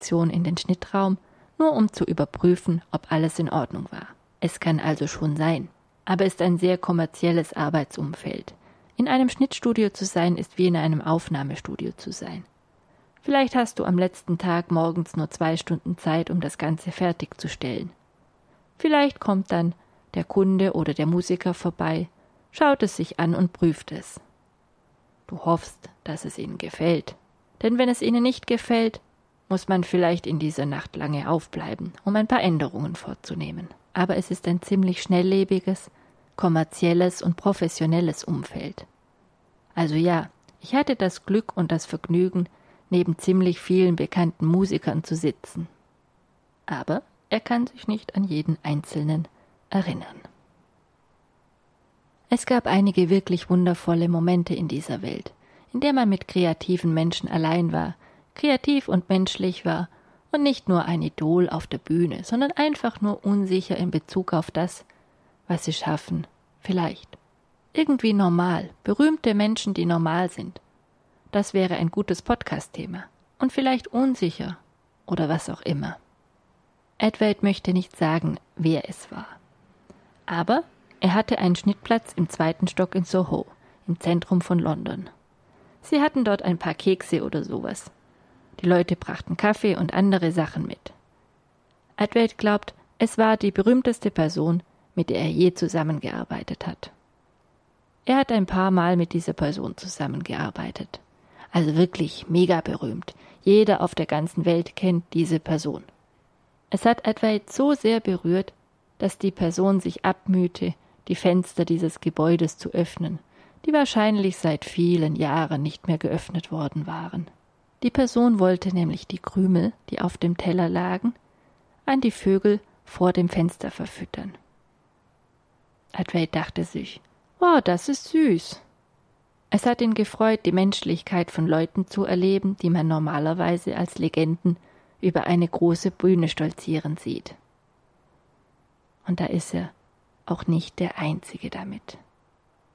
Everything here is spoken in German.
Projektion in den Schnittraum, nur um zu überprüfen, ob alles in Ordnung war. Es kann also schon sein, aber ist ein sehr kommerzielles Arbeitsumfeld. In einem Schnittstudio zu sein, ist wie in einem Aufnahmestudio zu sein. Vielleicht hast du am letzten Tag morgens nur 2 Stunden Zeit, um das Ganze fertigzustellen. Vielleicht kommt dann der Kunde oder der Musiker vorbei, schaut es sich an und prüft es. Du hoffst, dass es ihnen gefällt. Denn wenn es ihnen nicht gefällt, muss man vielleicht in dieser Nacht lange aufbleiben, um ein paar Änderungen vorzunehmen. Aber es ist ein ziemlich schnelllebiges, kommerzielles und professionelles Umfeld. Also ja, ich hatte das Glück und das Vergnügen, neben ziemlich vielen bekannten Musikern zu sitzen. Aber er kann sich nicht an jeden Einzelnen erinnern. Es gab einige wirklich wundervolle Momente in dieser Welt, in der man mit kreativen Menschen allein war, kreativ und menschlich war und nicht nur ein Idol auf der Bühne, sondern einfach nur unsicher in Bezug auf das, was sie schaffen, vielleicht. Irgendwie normal, berühmte Menschen, die normal sind. Das wäre ein gutes Podcast-Thema. Und vielleicht unsicher oder was auch immer. Edward möchte nicht sagen, wer es war. Aber er hatte einen Schnittplatz im 2. Stock in Soho, im Zentrum von London. Sie hatten dort ein paar Kekse oder sowas. Die Leute brachten Kaffee und andere Sachen mit. Edward glaubt, es war die berühmteste Person, mit der er je zusammengearbeitet hat. Er hat ein paar Mal mit dieser Person zusammengearbeitet. Also wirklich mega berühmt. Jeder auf der ganzen Welt kennt diese Person. Es hat Edward so sehr berührt, dass die Person sich abmühte, die Fenster dieses Gebäudes zu öffnen, die wahrscheinlich seit vielen Jahren nicht mehr geöffnet worden waren. Die Person wollte nämlich die Krümel, die auf dem Teller lagen, an die Vögel vor dem Fenster verfüttern. Edward dachte sich, wow, das ist süß. Es hat ihn gefreut, die Menschlichkeit von Leuten zu erleben, die man normalerweise als Legenden über eine große Bühne stolzieren sieht. Und da ist er auch nicht der Einzige damit.